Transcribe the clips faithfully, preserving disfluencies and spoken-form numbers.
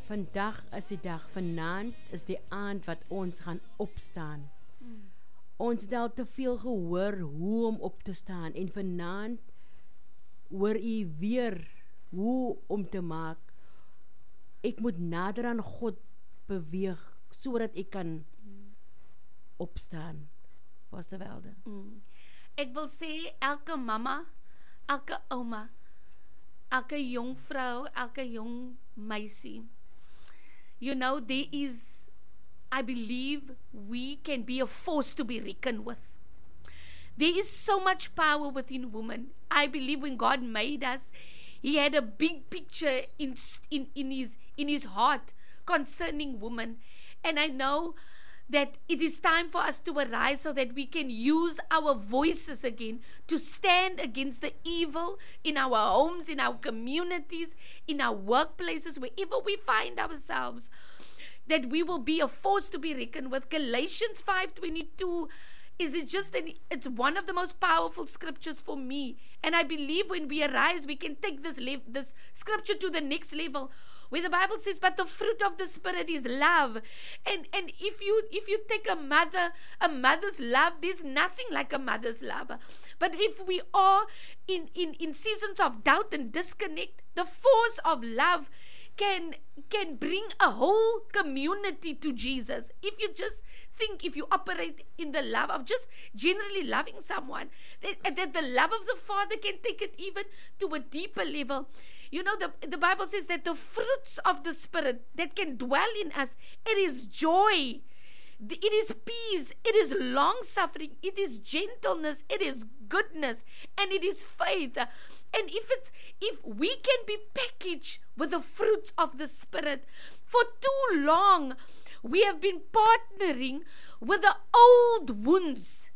vandag is die dag, vanaand is die aand wat ons gaan opstaan. Mm. Ons het al te veel gehoor hoe om op te staan, en vanaand hoor u weer hoe om te maak. Ek moet nader aan God beweeg, sodat ek kan mm. opstaan. Pastor Welde. Mm. Ek wil sê, elke mama, elke ouma, elke jong vrou, elke jong meisie, you know, there is, I believe we can be a force to be reckoned with. There is so much power within women. I believe when God made us, He had a big picture in, in, in, his, in His heart concerning women. And I know that it is time for us to arise so that we can use our voices again to stand against the evil in our homes, in our communities, in our workplaces, wherever we find ourselves, that we will be a force to be reckoned with. Galatians five twenty-two is it just an, it's one of the most powerful scriptures for me, and I believe when we arise we can take this le- this scripture to the next level, where the Bible says, but the fruit of the Spirit is love. And and if you if you take a mother, a mother's love, there's nothing like a mother's love. But if we are in, in, in seasons of doubt and disconnect, the force of love can can bring a whole community to Jesus. If you just think, if you operate in the love of just generally loving someone, that, that the love of the Father can take it even to a deeper level. You know, the, the Bible says that the fruits of the Spirit that can dwell in us, it is joy, it is peace, it is long-suffering, it is gentleness, it is goodness, and it is faith. And if it's, if we can be packaged with the fruits of the Spirit, for too long we have been partnering with the old wounds.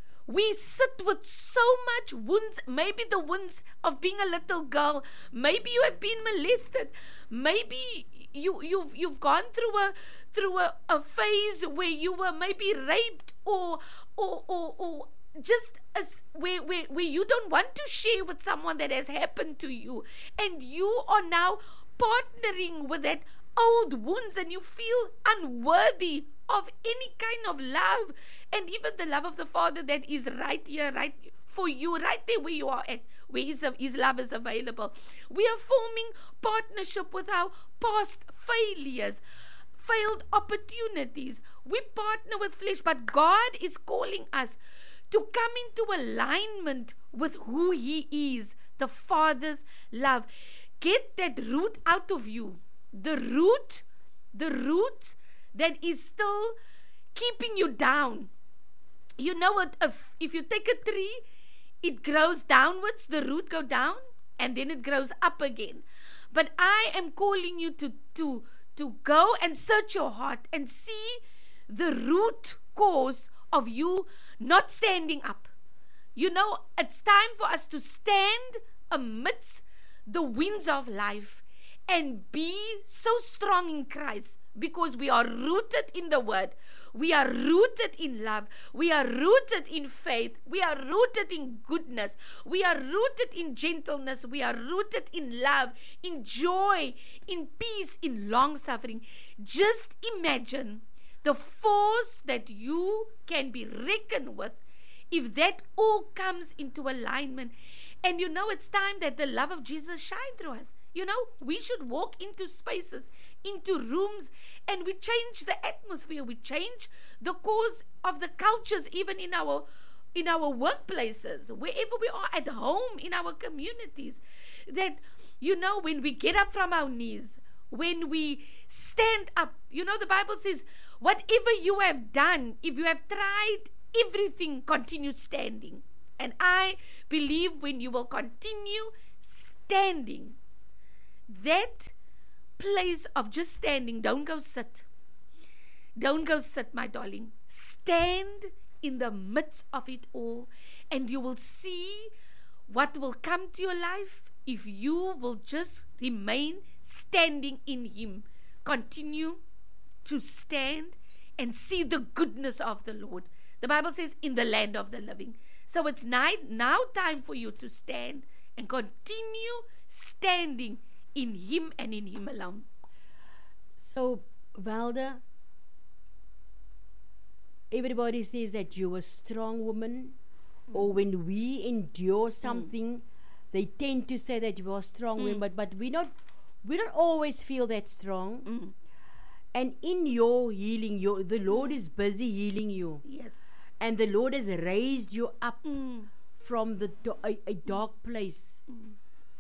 We sit with so much wounds, maybe the wounds of being a little girl, maybe you have been molested, maybe you, you've you've gone through a through a, a phase where you were maybe raped, or or or, or just as where, where where you don't want to share with someone that has happened to you, and you are now partnering with that old wounds, and you feel unworthy of any kind of love, and even the love of the Father that is right here, right for you, right there where you are at, where his, his love is available. We are forming partnership with our past failures, failed opportunities. We partner with flesh, but God is calling us to come into alignment with who He is, the Father's love. Get that root out of you. The root, the root that is still keeping you down. You know what, if, if you take a tree, it grows downwards, the root go down, and then it grows up again. But I am calling you to, to, to go and search your heart and see the root cause of you not standing up. You know, it's time for us to stand amidst the winds of life and be so strong in Christ, because we are rooted in the Word. We are rooted in love. We are rooted in faith. We are rooted in goodness. We are rooted in gentleness. We are rooted in love, in joy, in peace, in long-suffering. Just imagine the force that you can be reckoned with if that all comes into alignment. And you know, it's time that the love of Jesus shine through us. You know, we should walk into spaces, into rooms, and we change the atmosphere. We change the course of the cultures, even in our in our workplaces, wherever we are, at home, in our communities. That, you know, when we get up from our knees, when we stand up, you know, the Bible says, whatever you have done, if you have tried everything, continue standing. And I believe when you will continue standing, that place of just standing, don't go sit. Don't go sit, my darling. Stand in the midst of it all, and you will see what will come to your life if you will just remain standing in Him. Continue to stand and see the goodness of the Lord. The Bible says, in the land of the living. So it's now, now time for you to stand and continue standing in Him and in Him alone. So, Valda, everybody says that you're a strong woman, mm. or when we endure something, mm. they tend to say that you are a strong mm. woman, but, but we not we don't always feel that strong. Mm. And in your healing, your, the Lord mm. is busy healing you. Yes. And the Lord has raised you up mm. from the do- a, a dark place. Mm.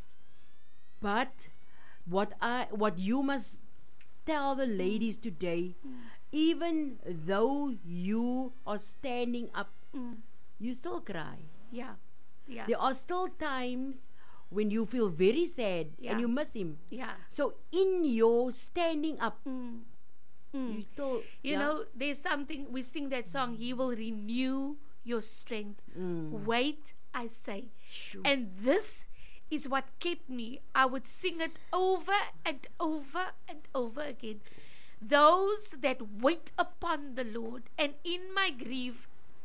But what I what you must tell the ladies today, mm. even though you are standing up, mm. you still cry. Yeah. Yeah. There are still times when you feel very sad, yeah. and you miss him. Yeah. So in your standing up, mm. Mm. you still... You yeah? know, there's something, we sing that song, He will renew your strength. Mm. Wait, I say. Sure. And this is what kept me. I would sing it over and over and over again. Those that wait upon the Lord. And in my grief,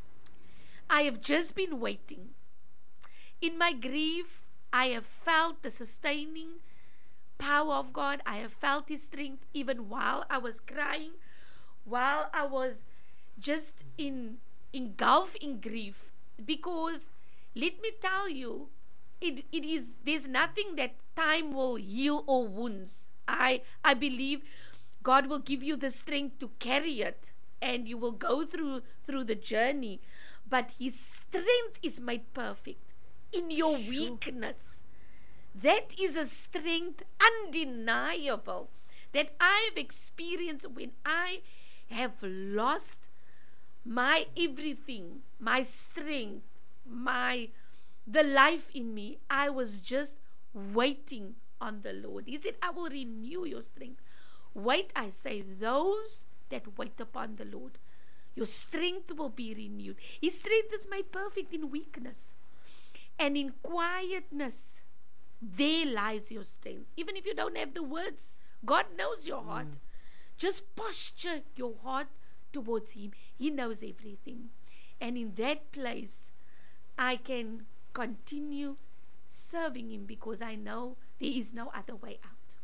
I have just been waiting. In my grief, I have felt the sustaining power of God. I have felt His strength even while I was crying, while I was just in engulfed in grief. Because let me tell you, it, it is there's nothing that time will heal or wounds. I I believe God will give you the strength to carry it, and you will go through through the journey. But His strength is made perfect in your weakness. That is a strength undeniable that I've experienced when I have lost my everything, my strength, my the life in me. I was just waiting on the Lord. He said, I will renew your strength. Wait, I say, those that wait upon the Lord, your strength will be renewed. His strength is made perfect in weakness. And in quietness, there lies your strength. Even if you don't have the words, God knows your heart. Mm. Just posture your heart towards Him. He knows everything. And in that place, I can continue serving Him because I know there is no other way out.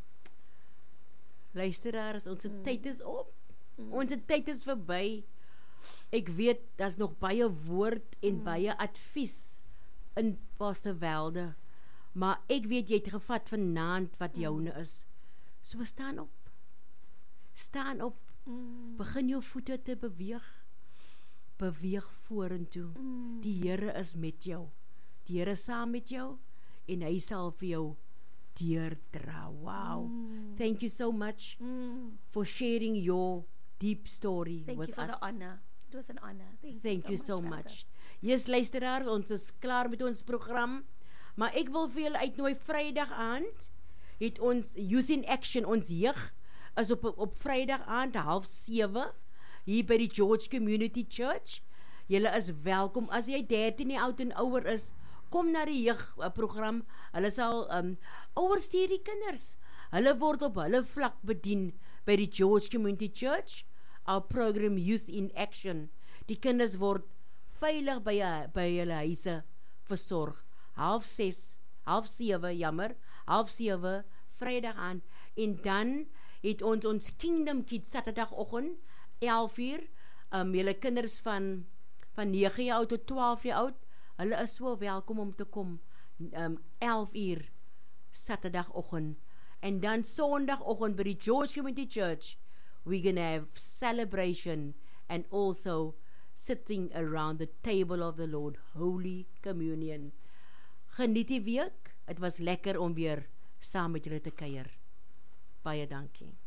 Luisteraars, onze mm. tyd is op. Mm. Onze tyd is verby. Ek weet, daar's nog baie woord en mm. baie advies in Pastor Welde. Maar ek weet jy het gevat vanaand wat joune is. So staan op. Staan op. Mm. Begin jou voete te beweeg. Beweeg vorentoe. Mm. Die Here is met jou. Die Here is saam met jou en hy sal vir jou deurdra. Wow. Mm. Thank you so much mm. for sharing your deep story Thank with us. Thank you for the honor. It was an honor. Thank, Thank you so, you so much. much. Yes, luisteraars, ons is klaar met ons program. Maar ek wil vir julle uitnooi Vrydag aand het ons Youth in Action, ons jeug is op op Vrydag aand half sewe hier by die George Community Church. Julle is welkom. As jy dertien jaar oud en ouer is, kom na die jeug uh, program. Hulle sal um, ouer stuur die kinders. Hulle word op hulle vlak bedien by die George Community Church. Our program Youth in Action. Die kinders word veilig by by hulle huise versorg. Half ses, half sewe, jammer, half sewe, Vrydag aan, en dan het ons ons Kingdom Kids Saterdagoggend, elf uur, um, julle kinders van, van nege jaar oud tot twaalf jaar oud, hulle is so welkom om te kom, um, elf uur, Saterdagoggend, en dan Sondagoggend by die George Community Church, we're gonna have celebration, and also sitting around the table of the Lord, Holy Communion. Geniet die week, het was lekker om weer saam met julle te kuier. Baie dankie.